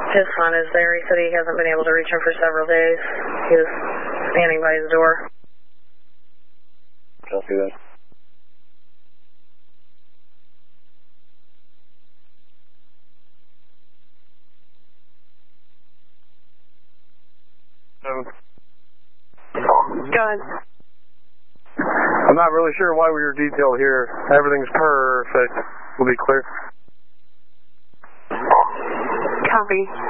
His son is there. He said he hasn't been able to reach him for several days. He was standing by his door. Copy that. Go ahead. I'm not really sure why we were detailed here. Everything's perfect. We'll be clear. Copy.